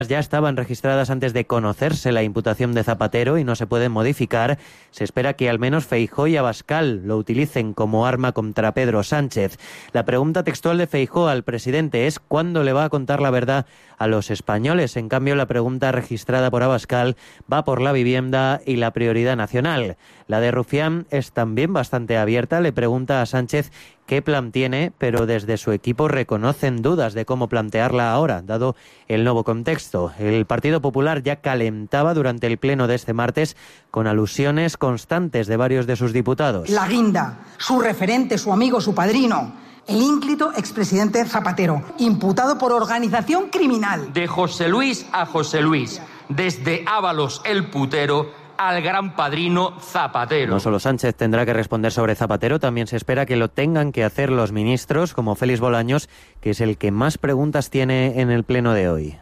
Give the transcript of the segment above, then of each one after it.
ya estaban registradas antes de conocerse la imputación de Zapatero y no se pueden modificar. Se espera que al menos Feijóo y Abascal lo utilicen como arma contra Pedro Sánchez. La pregunta textual de Feijóo al presidente es ¿cuándo le va a contar la verdad a los españoles? En cambio, la pregunta registrada por Abascal va por la vivienda y la prioridad nacional. La de Rufián es también bastante abierta. Le pregunta a Sánchez qué plan tiene, pero desde su equipo reconocen dudas de cómo plantearla ahora, dado el nuevo contexto. El Partido Popular ya calentaba durante el pleno de este martes con alusiones constantes de varios de sus diputados. La guinda, su referente, su amigo, su padrino, el ínclito expresidente Zapatero, imputado por organización criminal. De José Luis a José Luis, desde Ábalos el putero al gran padrino Zapatero. No solo Sánchez tendrá que responder sobre Zapatero, también se espera que lo tengan que hacer los ministros, como Félix Bolaños, que es el que más preguntas tiene en el pleno de hoy.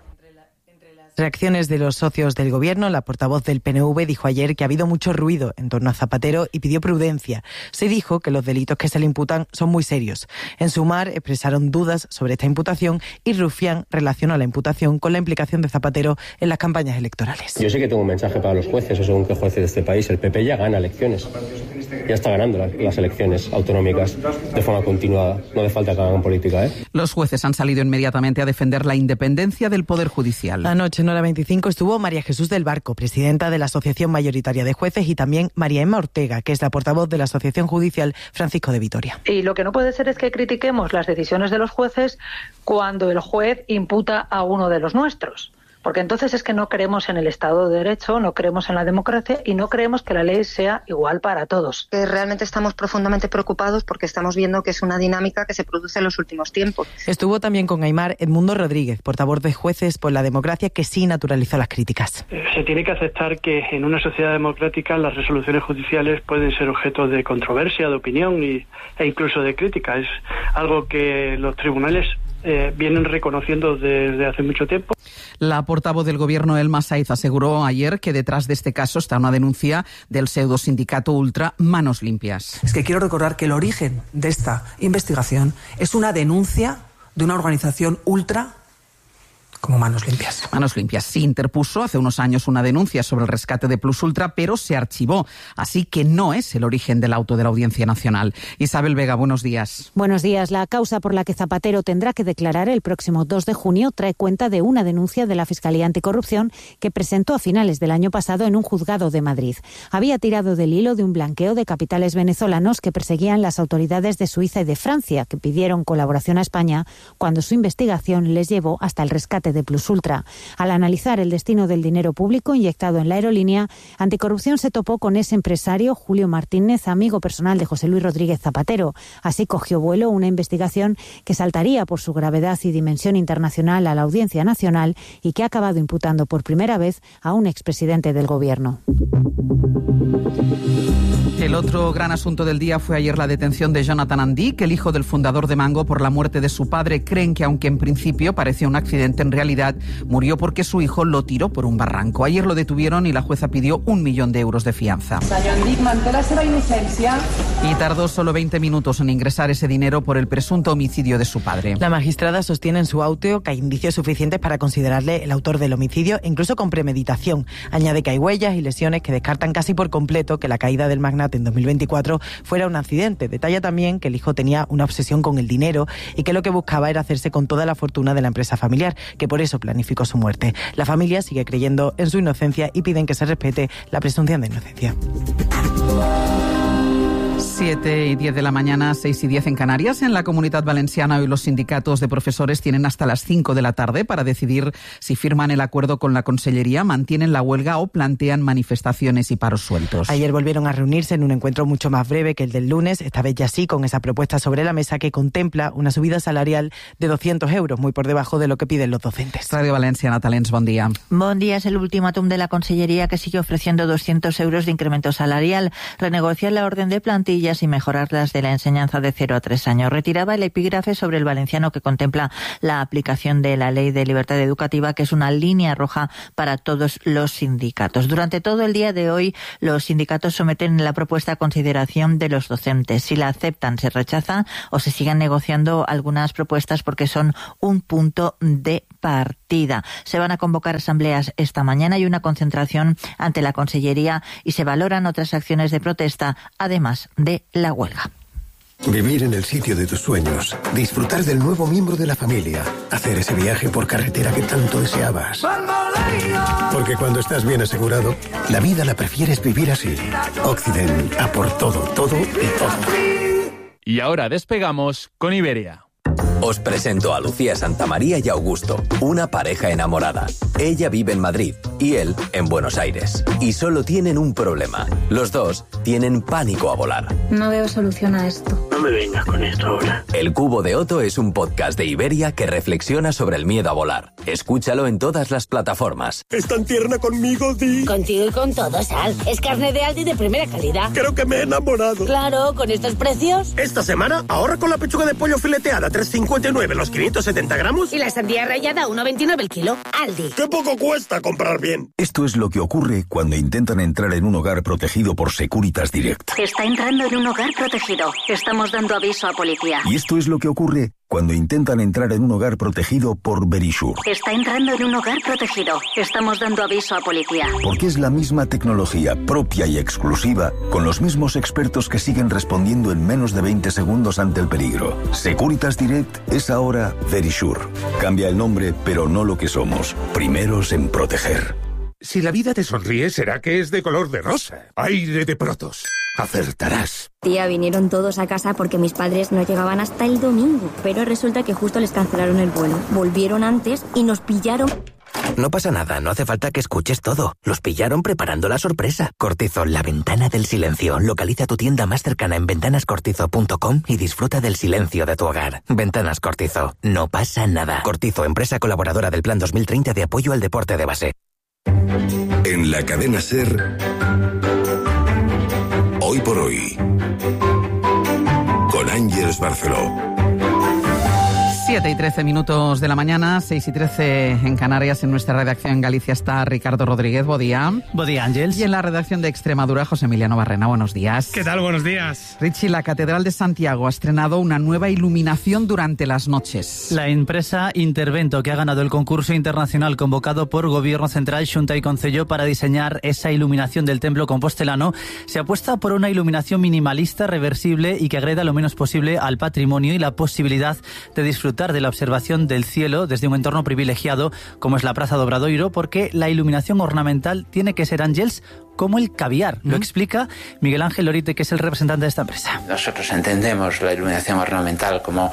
Reacciones de los socios del gobierno, la portavoz del PNV dijo ayer que ha habido mucho ruido en torno a Zapatero y pidió prudencia. Se dijo que los delitos que se le imputan son muy serios. En Sumar expresaron dudas sobre esta imputación y Rufián relacionó la imputación con la implicación de Zapatero en las campañas electorales. Yo sé que tengo un mensaje para los jueces, o según qué jueces de este país. El PP ya gana elecciones. Ya está ganando las elecciones autonómicas de forma continuada. No hace falta que hagan política, ¿eh? Los jueces han salido inmediatamente a defender la independencia del Poder Judicial. Anoche en hora 25 estuvo María Jesús del Barco, presidenta de la Asociación Mayoritaria de Jueces, y también María Emma Ortega, que es la portavoz de la Asociación Judicial Francisco de Vitoria. Y lo que no puede ser es que critiquemos las decisiones de los jueces cuando el juez imputa a uno de los nuestros. Porque entonces es que no creemos en el Estado de Derecho, no creemos en la democracia y no creemos que la ley sea igual para todos. Realmente estamos profundamente preocupados porque estamos viendo que es una dinámica que se produce en los últimos tiempos. Estuvo también con Aimar Edmundo Rodríguez, portavoz de Jueces por la Democracia, que sí naturalizó las críticas. Se tiene que aceptar que en una sociedad democrática las resoluciones judiciales pueden ser objeto de controversia, de opinión e incluso de crítica. Es algo que los tribunales vienen reconociendo desde hace mucho tiempo. La portavoz del Gobierno, Elma Saiz, aseguró ayer que detrás de este caso está una denuncia del pseudosindicato ultra Manos Limpias. Es que quiero recordar que el origen de esta investigación es una denuncia de una organización ultra como Manos Limpias. Manos Limpias sí interpuso hace unos años una denuncia sobre el rescate de Plus Ultra, pero se archivó. Así que no es el origen del auto de la Audiencia Nacional. Isabel Vega, buenos días. Buenos días. La causa por la que Zapatero tendrá que declarar el próximo 2 de junio trae cuenta de una denuncia de la Fiscalía Anticorrupción que presentó a finales del año pasado en un juzgado de Madrid. Había tirado del hilo de un blanqueo de capitales venezolanos que perseguían las autoridades de Suiza y de Francia, que pidieron colaboración a España cuando su investigación les llevó hasta el rescate de Plus Ultra. Al analizar el destino del dinero público inyectado en la aerolínea, Anticorrupción se topó con ese empresario, Julio Martínez, amigo personal de José Luis Rodríguez Zapatero. Así cogió vuelo una investigación que saltaría por su gravedad y dimensión internacional a la Audiencia Nacional y que ha acabado imputando por primera vez a un expresidente del Gobierno. El otro gran asunto del día fue ayer la detención de Jonathan Andic, el hijo del fundador de Mango, por la muerte de su padre. Creen que, aunque en principio parecía un accidente, en realidad murió porque su hijo lo tiró por un barranco. Ayer lo detuvieron y la jueza pidió 1 millón de euros de fianza. Y tardó solo 20 minutos en ingresar ese dinero por el presunto homicidio de su padre. La magistrada sostiene en su auto que hay indicios suficientes para considerarle el autor del homicidio, incluso con premeditación. Añade que hay huellas y lesiones que descartan casi por completo que la caída del magnate en 2024 fuera un accidente. Detalla también que el hijo tenía una obsesión con el dinero y que lo que buscaba era hacerse con toda la fortuna de la empresa familiar, que por eso planificó su muerte. La familia sigue creyendo en su inocencia y piden que se respete la presunción de inocencia. 7:10 de la mañana, 6:10 en Canarias. En la Comunidad Valenciana hoy los sindicatos de profesores tienen hasta las 5 de la tarde para decidir si firman el acuerdo con la Consellería, mantienen la huelga o plantean manifestaciones y paros sueltos. Ayer volvieron a reunirse en un encuentro mucho más breve que el del lunes, esta vez ya sí con esa propuesta sobre la mesa que contempla una subida salarial de 200 euros, muy por debajo de lo que piden los docentes. Radio Valenciana, Talents, bon dia. Bon dia. Es el ultimátum de la Consellería que sigue ofreciendo 200 euros de incremento salarial, renegociar la orden de plantilla plantillas y mejorar las de la enseñanza de 0 a 3 años. Retiraba el epígrafe sobre el valenciano que contempla la aplicación de la Ley de Libertad Educativa, que es una línea roja para todos los sindicatos. Durante todo el día de hoy, los sindicatos someten la propuesta a consideración de los docentes. Si la aceptan, se rechazan o se siguen negociando algunas propuestas porque son un punto de partida. Se van a convocar asambleas esta mañana y una concentración ante la Consellería y se valoran otras acciones de protesta, además de la huelga. Vivir en el sitio de tus sueños, disfrutar del nuevo miembro de la familia, hacer ese viaje por carretera que tanto deseabas. Porque cuando estás bien asegurado, la vida la prefieres vivir así. Occident, a por todo, todo y todo. Y ahora despegamos con Iberia. Os presento a Lucía Santamaría y Augusto, una pareja enamorada. Ella vive en Madrid y él en Buenos Aires. Y solo tienen un problema. Los dos tienen pánico a volar. No veo solución a esto. No me vengas con esto ahora. El Cubo de Otto es un podcast de Iberia que reflexiona sobre el miedo a volar. Escúchalo en todas las plataformas. ¿Es tan tierna conmigo, Di? Contigo y con todo, Sal. Es carne de Aldi de primera calidad. Creo que me he enamorado. Claro, con estos precios. Esta semana ahorra con la pechuga de pollo fileteada 3,59 los 570 gramos. Y la sandía rallada 1,29 el kilo. Aldi. ¡Qué poco cuesta comprar bien! Esto es lo que ocurre cuando intentan entrar en un hogar protegido por Securitas Direct. Está entrando en un hogar protegido. Estamos dando aviso a policía. Y esto es lo que ocurre cuando intentan entrar en un hogar protegido por Verisure. Está entrando en un hogar protegido. Estamos dando aviso a policía. Porque es la misma tecnología propia y exclusiva, con los mismos expertos que siguen respondiendo en menos de 20 segundos ante el peligro. Securitas Direct es ahora Verisure. Cambia el nombre, pero no lo que somos. Primeros en proteger. Si la vida te sonríe, será que es de color de rosa. Aire de Protos. Acertarás. Tía, vinieron todos a casa porque mis padres no llegaban hasta el domingo. Pero resulta que justo les cancelaron el vuelo. Volvieron antes y nos pillaron. No pasa nada, no hace falta que escuches todo. Los pillaron preparando la sorpresa. Cortizo, la ventana del silencio. Localiza tu tienda más cercana en ventanascortizo.com y disfruta del silencio de tu hogar. Ventanas Cortizo, no pasa nada. Cortizo, empresa colaboradora del Plan 2030 de apoyo al deporte de base. En la cadena SER, Hoy por Hoy, con Ángeles Barceló. 7:13 de la mañana, 6:13 en Canarias. En nuestra redacción en Galicia está Ricardo Rodríguez. Buen día. Buen día, Ángels. Y en la redacción de Extremadura, José Emiliano Barrena. Buenos días. ¿Qué tal? Buenos días. Richie, la Catedral de Santiago ha estrenado una nueva iluminación durante las noches. La empresa Intervento, que ha ganado el concurso internacional convocado por Gobierno Central, Xunta y Concello para diseñar esa iluminación del templo compostelano, se apuesta por una iluminación minimalista, reversible y que agreda lo menos posible al patrimonio y la posibilidad de disfrutar de la observación del cielo desde un entorno privilegiado como es la Praza do Obradoiro, porque la iluminación ornamental tiene que ser, Ángels, como el caviar. Lo explica Miguel Ángel Lorite, que es el representante de esta empresa. Nosotros entendemos la iluminación ornamental como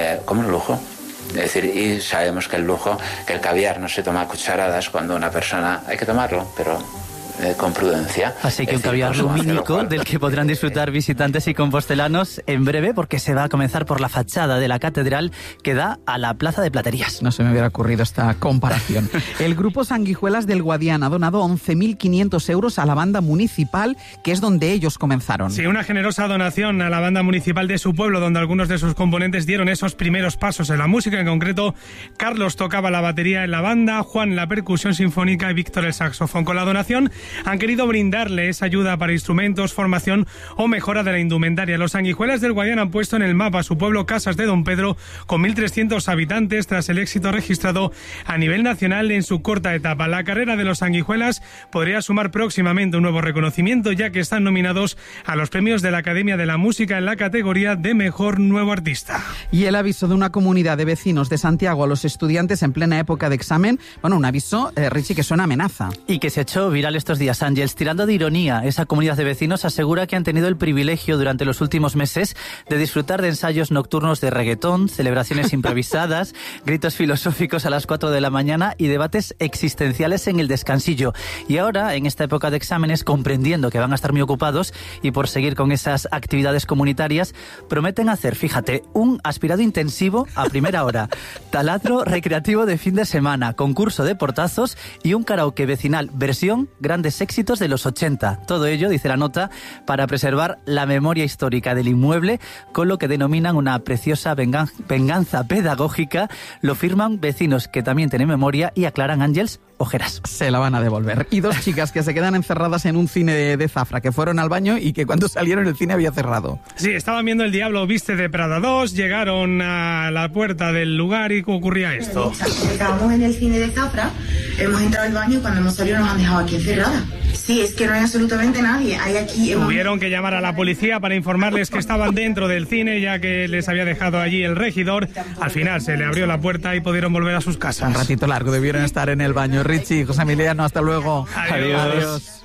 un lujo. Es decir, y sabemos que el lujo, que el caviar no se toma a cucharadas cuando una persona... Hay que tomarlo, pero... con prudencia. Así que un caviar lumínico del que podrán disfrutar visitantes y compostelanos en breve, porque se va a comenzar por la fachada de la catedral que da a la Plaza de Platerías. No se me hubiera ocurrido esta comparación. El grupo Sanguijuelas del Guadiana ha donado 11.500 euros a la banda municipal, que es donde ellos comenzaron. Sí, una generosa donación a la banda municipal de su pueblo, donde algunos de sus componentes dieron esos primeros pasos en la música. En concreto, Carlos tocaba la batería en la banda, Juan la percusión sinfónica y Víctor el saxofón. Con la donación han querido brindarle esa ayuda para instrumentos, formación o mejora de la indumentaria. Los Sanguijuelas del Guadiana han puesto en el mapa su pueblo Casas de Don Pedro, con 1.300 habitantes, tras el éxito registrado a nivel nacional en su corta etapa. La carrera de los Sanguijuelas podría sumar próximamente un nuevo reconocimiento, ya que están nominados a los premios de la Academia de la Música en la categoría de Mejor Nuevo Artista. Y el aviso de una comunidad de vecinos de Santiago a los estudiantes en plena época de examen, bueno, un aviso, Richie, que suena amenaza. Y que se ha hecho viral estos días, Ángels. Tirando de ironía, esa comunidad de vecinos asegura que han tenido el privilegio durante los últimos meses de disfrutar de ensayos nocturnos de reggaetón, celebraciones improvisadas, gritos filosóficos a las 4 de la mañana y debates existenciales en el descansillo. Y ahora, en esta época de exámenes, comprendiendo que van a estar muy ocupados y por seguir con esas actividades comunitarias, prometen hacer, fíjate, un aspirado intensivo a primera hora, taladro recreativo de fin de semana, concurso de portazos y un karaoke vecinal versión Grandes grandes éxitos de los 80. Todo ello, dice la nota, para preservar la memoria histórica del inmueble con lo que denominan una preciosa venganza pedagógica. Lo firman vecinos que también tienen memoria y aclaran Ángels Ojeras. Se la van a devolver. Y 2 chicas que se quedan encerradas en un cine de Zafra, que fueron al baño y que cuando salieron el cine había cerrado. Sí, estaban viendo El Diablo Viste de Prada 2, llegaron a la puerta del lugar y ocurría esto. Estábamos en el cine de Zafra, hemos entrado al baño y cuando hemos salido nos han dejado aquí encerradas. Sí, es que no hay absolutamente nadie. Hay aquí... Tuvieron que llamar a la policía para informarles que estaban dentro del cine, ya que les había dejado allí el regidor. Al final se le abrió la puerta y pudieron volver a sus casas. Un ratito largo debieron estar en el baño. Richie, José Emiliano, hasta luego. Adiós. Adiós.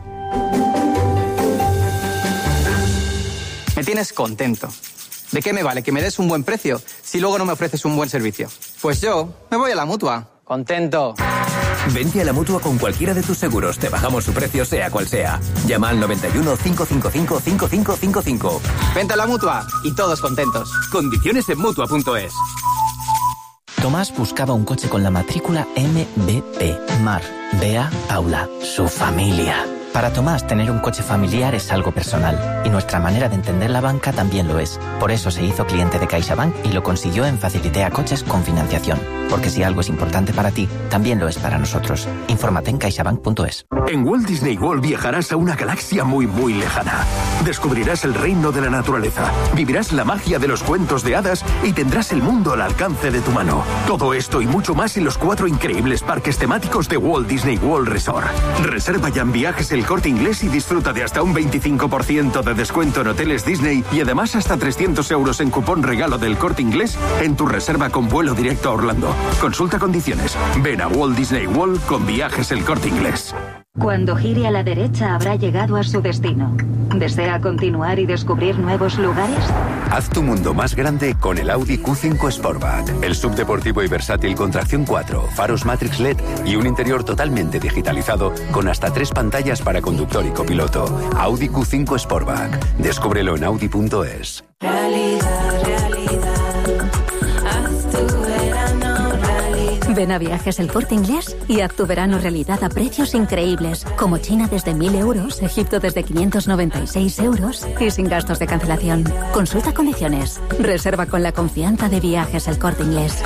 Me tienes contento. ¿De qué me vale que me des un buen precio si luego no me ofreces un buen servicio? Pues yo me voy a la Mutua. Contento. Vente a la Mutua con cualquiera de tus seguros. Te bajamos su precio, sea cual sea. Llama al 91 555 5555. Vente a la Mutua y todos contentos. Condiciones en Mutua.es. Tomás buscaba un coche con la matrícula MBP. Mar, Bea, Paula, su familia. Para Tomás, tener un coche familiar es algo personal, y nuestra manera de entender la banca también lo es. Por eso se hizo cliente de CaixaBank y lo consiguió en Facilitea Coches con financiación. Porque si algo es importante para ti, también lo es para nosotros. Infórmate en caixabank.es. En Walt Disney World viajarás a una galaxia muy, muy lejana. Descubrirás el reino de la naturaleza, vivirás la magia de los cuentos de hadas y tendrás el mundo al alcance de tu mano. Todo esto y mucho más en los 4 increíbles parques temáticos de Walt Disney World Resort. Reserva ya en Viajes El Corte Inglés y disfruta de hasta un 25% de descuento en hoteles Disney y además hasta 300 euros en cupón regalo del Corte Inglés en tu reserva con vuelo directo a Orlando. Consulta condiciones. Ven a Walt Disney World con Viajes El Corte Inglés. Cuando gire a la derecha habrá llegado a su destino. ¿Desea continuar y descubrir nuevos lugares? Haz tu mundo más grande con el Audi Q5 Sportback. El subdeportivo y versátil con tracción 4, faros Matrix LED y un interior totalmente digitalizado con hasta 3 pantallas para conductor y copiloto. Audi Q5 Sportback. Descúbrelo en Audi.es. Ven a Viajes El Corte Inglés y haz tu verano realidad a precios increíbles, como China desde 1.000 euros, Egipto desde 596 euros y sin gastos de cancelación. Consulta condiciones. Reserva con la confianza de Viajes El Corte Inglés.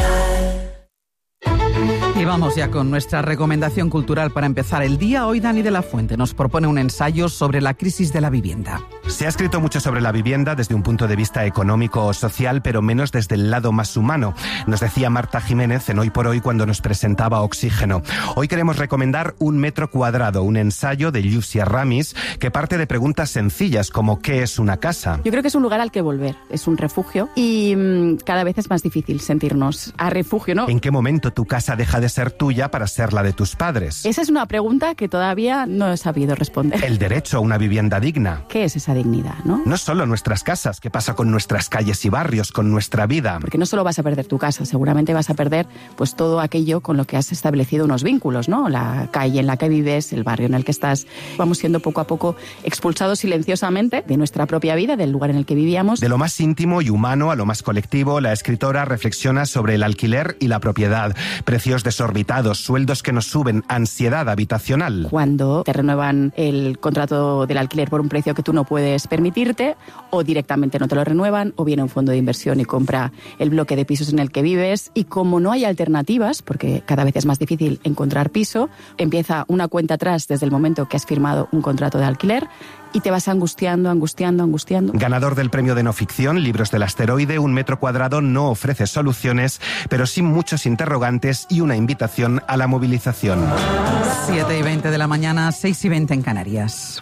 Y vamos ya con nuestra recomendación cultural para empezar el día. Hoy Dani de la Fuente nos propone un ensayo sobre la crisis de la vivienda. Se ha escrito mucho sobre la vivienda desde un punto de vista económico o social, pero menos desde el lado más humano. Nos decía Marta Jiménez en Hoy por Hoy cuando nos presentaba Oxígeno. Hoy queremos recomendar Un metro cuadrado, un ensayo de Lucia Ramis que parte de preguntas sencillas como ¿qué es una casa? Yo creo que es un lugar al que volver, es un refugio y cada vez es más difícil sentirnos a refugio, ¿no? ¿En qué momento tu casa deja de ser tuya para ser la de tus padres? Esa es una pregunta que todavía no he sabido responder. El derecho a una vivienda digna. ¿Qué es esa dignidad, no? No solo nuestras casas, ¿qué pasa con nuestras calles y barrios, con nuestra vida? Porque no solo vas a perder tu casa, seguramente vas a perder pues todo aquello con lo que has establecido unos vínculos, ¿no? La calle en la que vives, el barrio en el que estás. Vamos siendo poco a poco expulsados silenciosamente de nuestra propia vida, del lugar en el que vivíamos. De lo más íntimo y humano a lo más colectivo, la escritora reflexiona sobre el alquiler y la propiedad, precios desorbitados, sueldos que nos suben, ansiedad habitacional. Cuando te renuevan el contrato del alquiler por un precio que tú no puedes permitirte, o directamente no te lo renuevan, o viene un fondo de inversión y compra el bloque de pisos en el que vives, y como no hay alternativas, porque cada vez es más difícil encontrar piso, empieza una cuenta atrás desde el momento que has firmado un contrato de alquiler y te vas angustiando. Ganador del premio de no ficción, Libros del Asteroide, Un metro cuadrado no ofrece soluciones, pero sí muchos interrogantes y una invitación a la movilización. 7:20 de la mañana, 6:20 en Canarias.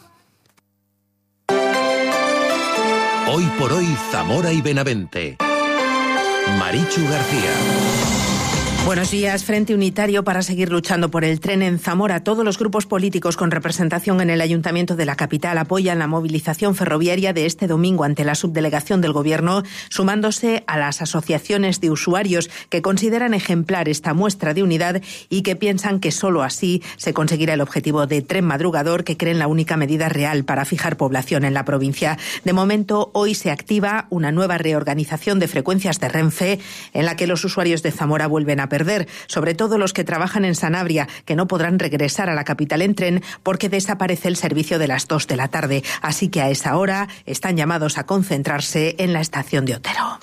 Hoy por hoy, Zamora y Benavente. Marichu García. Buenos días. Frente Unitario para seguir luchando por el tren en Zamora. Todos los grupos políticos con representación en el Ayuntamiento de la capital apoyan la movilización ferroviaria de este domingo ante la subdelegación del Gobierno, sumándose a las asociaciones de usuarios que consideran ejemplar esta muestra de unidad y que piensan que solo así se conseguirá el objetivo de tren madrugador, que creen la única medida real para fijar población en la provincia. De momento, hoy se activa una nueva reorganización de frecuencias de Renfe en la que los usuarios de Zamora vuelven a perder, sobre todo los que trabajan en Sanabria, que no podrán regresar a la capital en tren porque desaparece el servicio de las 2 de la tarde. Así que a esa hora están llamados a concentrarse en la estación de Otero.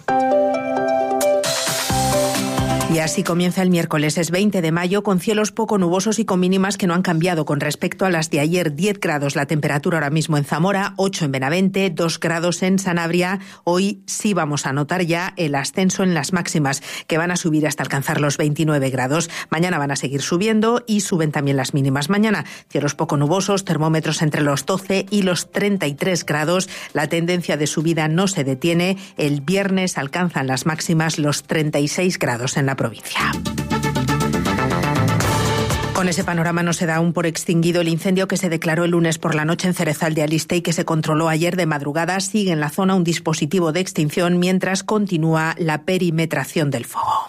Y así comienza el miércoles, es 20 de mayo, con cielos poco nubosos y con mínimas que no han cambiado con respecto a las de ayer. 10 grados la temperatura ahora mismo en Zamora, 8 en Benavente, 2 grados en Sanabria. Hoy sí vamos a notar ya el ascenso en las máximas, que van a subir hasta alcanzar los 29 grados. Mañana van a seguir subiendo y suben también las mínimas. Mañana cielos poco nubosos, termómetros entre los 12 y los 33 grados. La tendencia de subida no se detiene. El viernes alcanzan las máximas los 36 grados en la provincia. Con ese panorama no se da aún por extinguido el incendio que se declaró el lunes por la noche en Cerezal de Aliste y que se controló ayer de madrugada. Sigue en la zona un dispositivo de extinción mientras continúa la perimetración del fuego.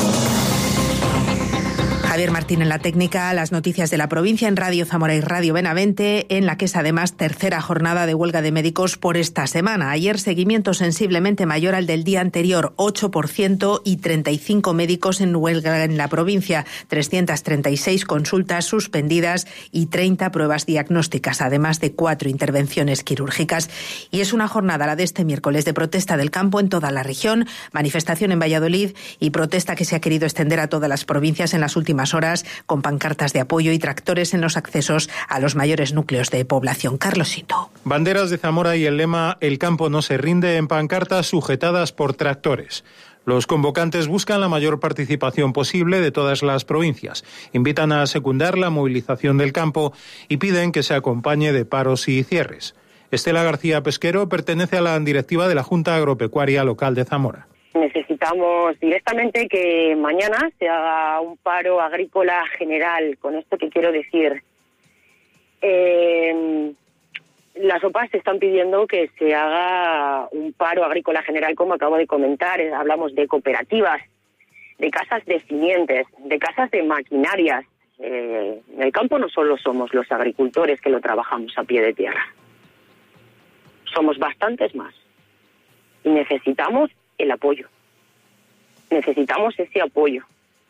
Javier Martín en la técnica, las noticias de la provincia en Radio Zamora y Radio Benavente, en la que es además tercera jornada de huelga de médicos por esta semana. Ayer seguimiento sensiblemente mayor al del día anterior, 8% y 35 médicos en huelga en la provincia, 336 consultas suspendidas y 30 pruebas diagnósticas, además de 4 intervenciones quirúrgicas. Y es una jornada, la de este miércoles, de protesta del campo en toda la región, manifestación en Valladolid y protesta que se ha querido extender a todas las provincias en las últimas horas, con pancartas de apoyo y tractores en los accesos a los mayores núcleos de población. Carlosito. Banderas de Zamora y el lema "El campo no se rinde" en pancartas sujetadas por tractores. Los convocantes buscan la mayor participación posible de todas las provincias. Invitan a secundar la movilización del campo y piden que se acompañe de paros y cierres. Estela García Pesquero pertenece a la directiva de la Junta Agropecuaria Local de Zamora. Necesitamos directamente que mañana se haga un paro agrícola general. ¿Con esto qué quiero decir? Las OPAs están pidiendo que se haga un paro agrícola general, como acabo de comentar. Hablamos de cooperativas, de casas de simientes, de casas de maquinarias. En el campo no solo somos los agricultores que lo trabajamos a pie de tierra. Somos bastantes más. Y necesitamos el apoyo. Necesitamos ese apoyo.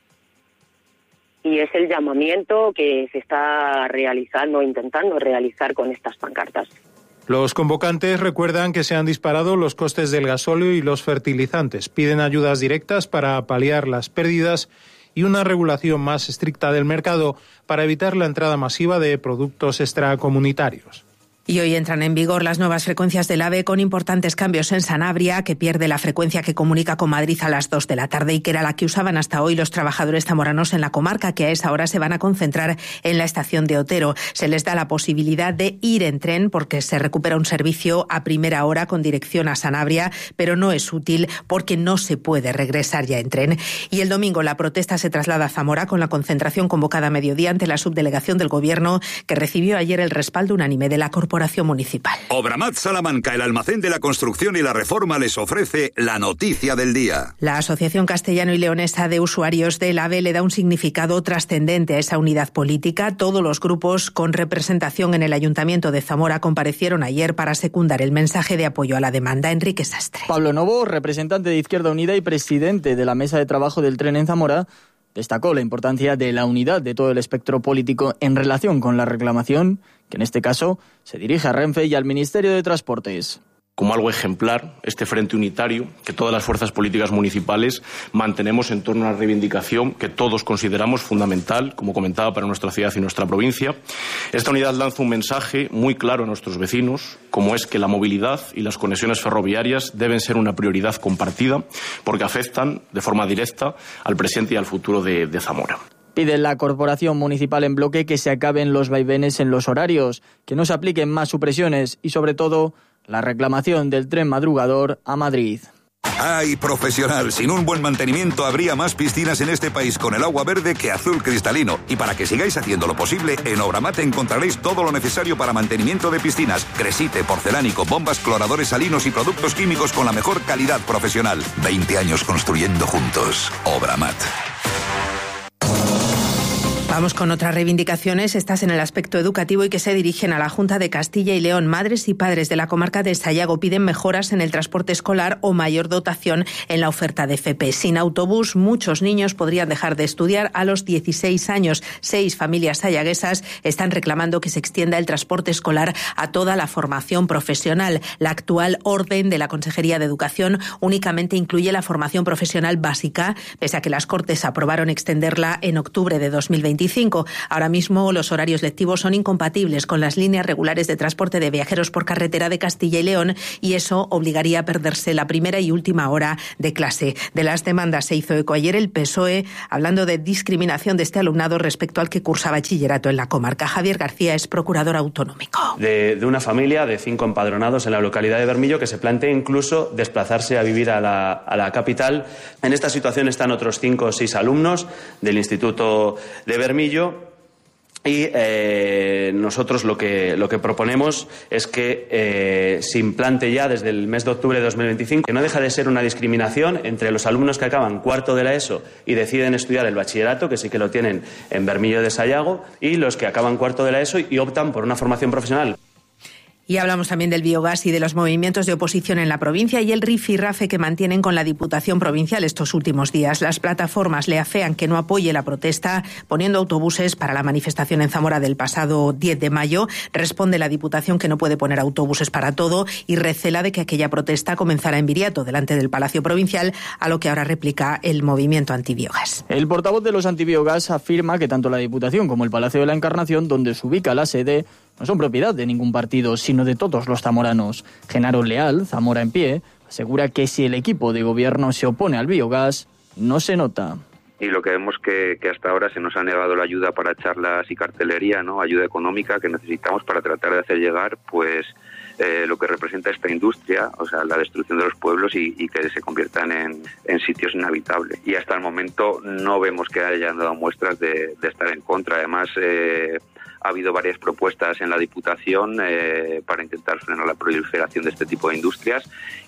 Y es el llamamiento que se está realizando, intentando realizar con estas pancartas. Los convocantes recuerdan que se han disparado los costes del gasóleo y los fertilizantes. Piden ayudas directas para paliar las pérdidas y una regulación más estricta del mercado para evitar la entrada masiva de productos extracomunitarios. Y hoy entran en vigor las nuevas frecuencias del AVE con importantes cambios en Sanabria, que pierde la frecuencia que comunica con Madrid a las 2 de la tarde y que era la que usaban hasta hoy los trabajadores zamoranos en la comarca, que a esa hora se van a concentrar en la estación de Otero. Se les da la posibilidad de ir en tren porque se recupera un servicio a primera hora con dirección a Sanabria, pero no es útil porque no se puede regresar ya en tren. Y el domingo la protesta se traslada a Zamora con la concentración convocada a mediodía ante la subdelegación del Gobierno, que recibió ayer el respaldo unánime de la corporación municipal. Obramat Salamanca, el almacén de la construcción y la reforma, les ofrece la noticia del día. La Asociación Castellano y Leonesa de Usuarios del AVE le da un significado trascendente a esa unidad política. Todos los grupos con representación en el Ayuntamiento de Zamora comparecieron ayer para secundar el mensaje de apoyo a la demanda. Enrique Sastre. Pablo Novo, representante de Izquierda Unida y presidente de la Mesa de Trabajo del Tren en Zamora, destacó la importancia de la unidad de todo el espectro político en relación con la reclamación, que en este caso se dirige a Renfe y al Ministerio de Transportes. Como algo ejemplar, este frente unitario que todas las fuerzas políticas municipales mantenemos en torno a una reivindicación que todos consideramos fundamental, como comentaba, para nuestra ciudad y nuestra provincia. Esta unidad lanza un mensaje muy claro a nuestros vecinos, como es que la movilidad y las conexiones ferroviarias deben ser una prioridad compartida porque afectan de forma directa al presente y al futuro de Zamora. Pide la Corporación Municipal en bloque que se acaben los vaivenes en los horarios, que no se apliquen más supresiones y, sobre todo, la reclamación del tren madrugador a Madrid. ¡Ay, profesional! Sin un buen mantenimiento habría más piscinas en este país con el agua verde que azul cristalino. Y para que sigáis haciendo lo posible, en Obramat encontraréis todo lo necesario para mantenimiento de piscinas. Cresite, porcelánico, bombas, cloradores salinos y productos químicos con la mejor calidad profesional. 20 años construyendo juntos. Obramat. Vamos con otras reivindicaciones, estas en el aspecto educativo y que se dirigen a la Junta de Castilla y León. Madres y padres de la comarca de Sayago piden mejoras en el transporte escolar o mayor dotación en la oferta de FP. Sin autobús, muchos niños podrían dejar de estudiar a los 16 años. 6 familias sayaguesas están reclamando que se extienda el transporte escolar a toda la formación profesional. La actual orden de la Consejería de Educación únicamente incluye la formación profesional básica, pese a que las Cortes aprobaron extenderla en octubre de 2025. Ahora mismo los horarios lectivos son incompatibles con las líneas regulares de transporte de viajeros por carretera de Castilla y León y eso obligaría a perderse la primera y última hora de clase. De las demandas se hizo eco ayer el PSOE, hablando de discriminación de este alumnado respecto al que cursa bachillerato en la comarca. Javier García es procurador autonómico. De una familia de 5 empadronados en la localidad de Bermillo que se plantea incluso desplazarse a vivir a la capital. En esta situación están otros 5 o 6 alumnos del Instituto de Bermillo y nosotros lo que proponemos es que se implante ya desde el mes de octubre de 2025, que no deja de ser una discriminación entre los alumnos que acaban cuarto de la ESO y deciden estudiar el bachillerato, que sí que lo tienen en Bermillo de Sayago, y los que acaban cuarto de la ESO y optan por una formación profesional. Y hablamos también del biogás y de los movimientos de oposición en la provincia y el rifirrafe que mantienen con la Diputación Provincial estos últimos días. Las plataformas le afean que no apoye la protesta poniendo autobuses para la manifestación en Zamora del pasado 10 de mayo. Responde la Diputación que no puede poner autobuses para todo y recela de que aquella protesta comenzara en Viriato, delante del Palacio Provincial, a lo que ahora replica el movimiento antibiogás. El portavoz de los antibiogás afirma que tanto la Diputación como el Palacio de la Encarnación, donde se ubica la sede, no son propiedad de ningún partido, sino de todos los zamoranos. Genaro Leal, Zamora en Pie, asegura que si el equipo de gobierno se opone al biogás, no se nota. Y lo que vemos que hasta ahora se nos ha negado la ayuda para charlas y cartelería, ¿no? Ayuda económica que necesitamos para tratar de hacer llegar, pues, lo que representa esta industria, o sea, la destrucción de los pueblos y que se conviertan en sitios inhabitables. Y hasta el momento no vemos que hayan dado muestras de estar en contra. Además, ha habido varias propuestas en la Diputación para intentar frenar la proliferación de este tipo de industrias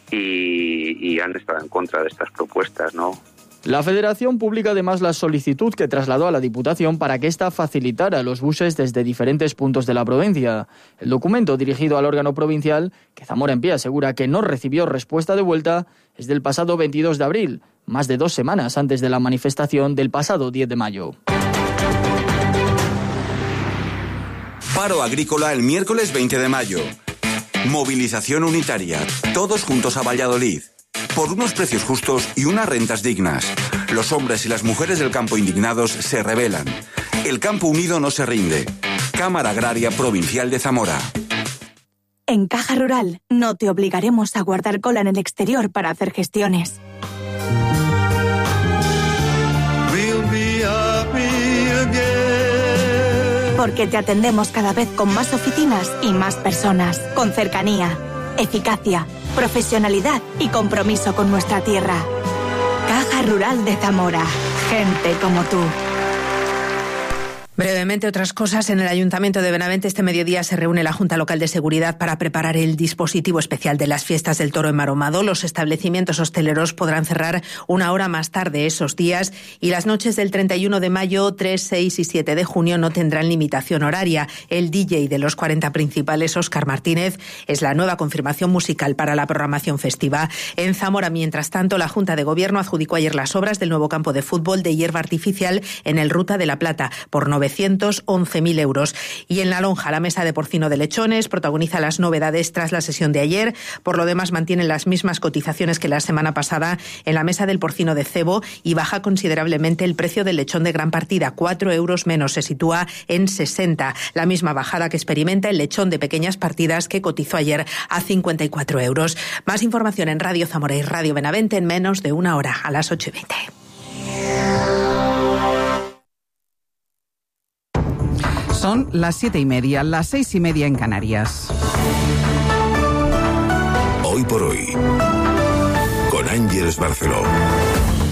y han estado en contra de estas propuestas, ¿no? La Federación publica además la solicitud que trasladó a la Diputación para que ésta facilitara los buses desde diferentes puntos de la provincia. El documento dirigido al órgano provincial, que Zamora en Pie asegura que no recibió respuesta de vuelta, es del pasado 22 de abril, más de 2 semanas antes de la manifestación del pasado 10 de mayo. Paro agrícola el miércoles 20 de mayo. Movilización unitaria, todos juntos a Valladolid. Por unos precios justos y unas rentas dignas. Los hombres y las mujeres del campo indignados se rebelan. El campo unido no se rinde. Cámara Agraria Provincial de Zamora. En Caja Rural no te obligaremos a guardar cola en el exterior para hacer gestiones. Porque te atendemos cada vez con más oficinas y más personas, con cercanía, eficacia, profesionalidad y compromiso con nuestra tierra. Caja Rural de Zamora. Gente como tú. Brevemente, otras cosas. En el Ayuntamiento de Benavente este mediodía se reúne la Junta Local de Seguridad para preparar el dispositivo especial de las fiestas del Toro Enmaromado. Los establecimientos hosteleros podrán cerrar 1 hora más tarde esos días y las noches del 31 de mayo, 3, 6 y 7 de junio no tendrán limitación horaria. El DJ de los 40 principales, Óscar Martínez, es la nueva confirmación musical para la programación festiva. En Zamora, mientras tanto, la Junta de Gobierno adjudicó ayer las obras del nuevo campo de fútbol de hierba artificial en el Ruta de la Plata por 911.000 euros. Y en La Lonja, la mesa de porcino de lechones protagoniza las novedades tras la sesión de ayer. Por lo demás, mantienen las mismas cotizaciones que la semana pasada en la mesa del porcino de cebo y baja considerablemente el precio del lechón de gran partida, 4 euros menos, se sitúa en 60. La misma bajada que experimenta el lechón de pequeñas partidas, que cotizó ayer a 54 euros. Más información en Radio Zamora y Radio Benavente en menos de 1 hora, a las 8:20. Son las 7:30, las 6:30 en Canarias. Hoy por hoy, con Ángeles Barceló.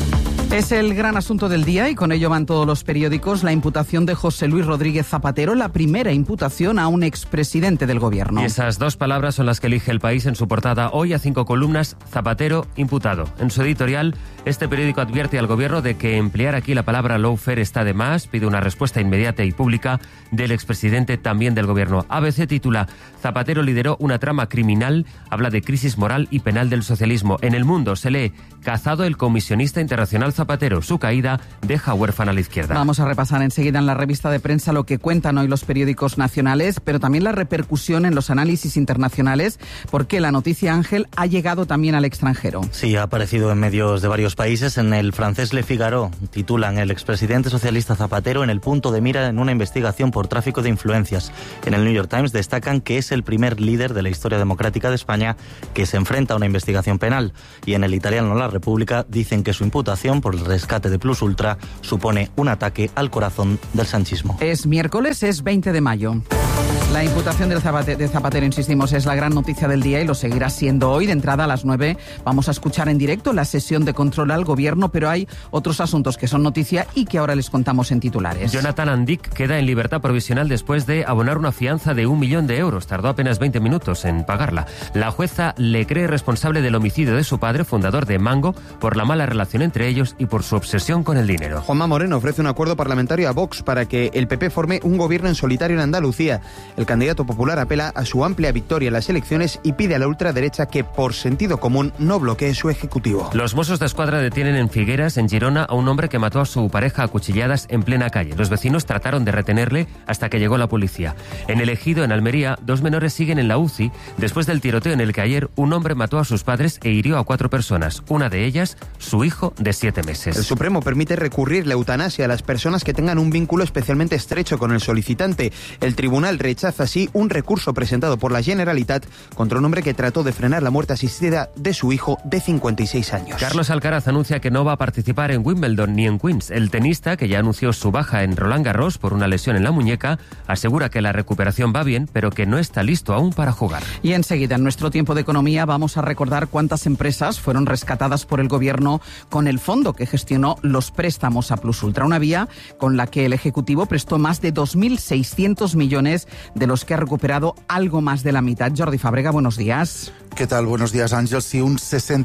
Es el gran asunto del día y con ello van todos los periódicos. La imputación de José Luis Rodríguez Zapatero, la primera imputación a un expresidente del gobierno. Y esas dos palabras son las que elige El País en su portada hoy a 5 columnas: Zapatero imputado. En su editorial, este periódico advierte al gobierno de que emplear aquí la palabra lawfare está de más, pide una respuesta inmediata y pública del expresidente, también del gobierno. ABC titula: Zapatero lideró una trama criminal, habla de crisis moral y penal del socialismo. En El Mundo se lee: cazado el comisionista internacional Zapatero, su caída deja huérfana a la izquierda. Vamos a repasar enseguida en la revista de prensa lo que cuentan hoy los periódicos nacionales, pero también la repercusión en los análisis internacionales, porque la noticia, Ángel, ha llegado también al extranjero. Sí, ha aparecido en medios de varios países. En el francés Le Figaro titulan: el expresidente socialista Zapatero en el punto de mira en una investigación por tráfico de influencias. En el New York Times destacan que es el primer líder de la historia democrática de España que se enfrenta a una investigación penal. Y en el italiano La República dicen que su imputación por el rescate de Plus Ultra supone un ataque al corazón del sanchismo. Es miércoles, es 20 de mayo. La imputación de Zapatero, insistimos, es la gran noticia del día y lo seguirá siendo hoy. De entrada a las 9 vamos a escuchar en directo la sesión de control al gobierno, pero hay otros asuntos que son noticia y que ahora les contamos en titulares. Jonathan Andic queda en libertad provisional después de abonar una fianza de 1 millón de euros. Tardó apenas 20 minutos en pagarla. La jueza le cree responsable del homicidio de su padre, fundador de Mango, por la mala relación entre ellos y por su obsesión con el dinero. Juanma Moreno ofrece un acuerdo parlamentario a Vox para que el PP forme un gobierno en solitario en Andalucía. El candidato popular apela a su amplia victoria en las elecciones y pide a la ultraderecha que, por sentido común, no bloquee su ejecutivo. Los Mossos de Escuadra detienen en Figueras, en Girona, a un hombre que mató a su pareja a cuchilladas en plena calle. Los vecinos trataron de retenerle hasta que llegó la policía. En El Ejido, en Almería, 2 menores siguen en la UCI después del tiroteo en el que ayer un hombre mató a sus padres e hirió a 4 personas. Una de ellas, su hijo de 7 meses. El Supremo permite recurrir la eutanasia a las personas que tengan un vínculo especialmente estrecho con el solicitante. El tribunal rechaza así un recurso presentado por la Generalitat contra un hombre que trató de frenar la muerte asistida de su hijo de 56 años. Carlos Alcaraz anuncia que no va a participar en Wimbledon ni en Queens. El tenista, que ya anunció su baja en Roland Garros por una lesión en la muñeca, asegura que la recuperación va bien, pero que no está listo aún para jugar. Y enseguida, en nuestro tiempo de economía, vamos a recordar cuántas empresas fueron rescatadas por el gobierno con el fondo que gestionó los préstamos a Plus Ultra, una vía con la que el Ejecutivo prestó más de 2.600 millones, de los que ha recuperado algo más de la mitad. Jordi Fàbrega, buenos días. ¿Qué tal? Buenos días, Ángel. Sí, un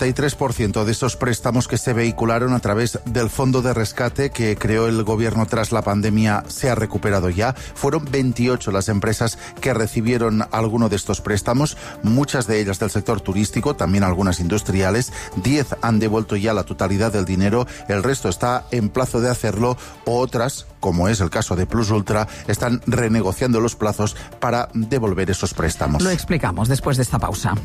63% de esos préstamos que se vehicularon a través del fondo de rescate que creó el gobierno tras la pandemia se ha recuperado ya. Fueron 28 las empresas que recibieron alguno de estos préstamos, muchas de ellas del sector turístico, también algunas industriales. 10 han devuelto ya la totalidad del dinero, el resto está en plazo de hacerlo. Otras, como es el caso de Plus Ultra, están renegociando los plazos para devolver esos préstamos. Lo explicamos después de esta pausa.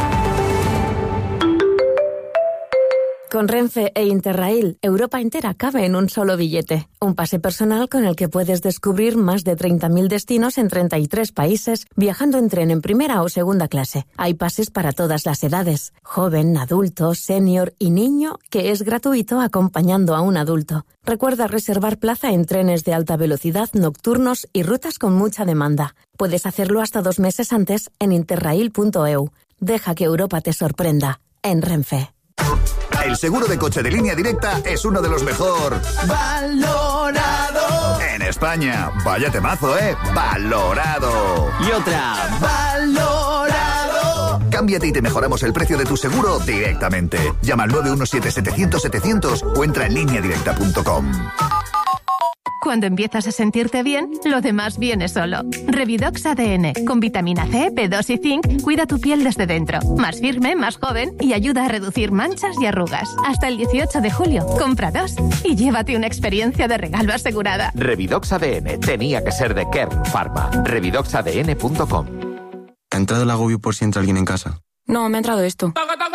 Con Renfe e Interrail, Europa entera cabe en un solo billete. Un pase personal con el que puedes descubrir más de 30.000 destinos en 33 países, viajando en tren en primera o segunda clase. Hay pases para todas las edades, joven, adulto, senior y niño, que es gratuito acompañando a un adulto. Recuerda reservar plaza en trenes de alta velocidad, nocturnos y rutas con mucha demanda. Puedes hacerlo hasta 2 meses antes en interrail.eu. Deja que Europa te sorprenda. En Renfe. El seguro de coche de Línea Directa es uno de los mejor valorado en España. Vaya temazo, ¿eh? Valorado. Y otra. Valorado. Cámbiate y te mejoramos el precio de tu seguro directamente. Llama al 917-700-700 o entra en lineadirecta.com. Cuando empiezas a sentirte bien, lo demás viene solo. Revidox ADN, con vitamina C, B2 y zinc, cuida tu piel desde dentro. Más firme, más joven y ayuda a reducir manchas y arrugas. Hasta el 18 de julio, compra 2 y llévate una experiencia de regalo asegurada. Revidox ADN, tenía que ser de Kern Pharma. Revidoxadn.com. ¿Te ha entrado el agobio por si entra alguien en casa? No, me ha entrado esto.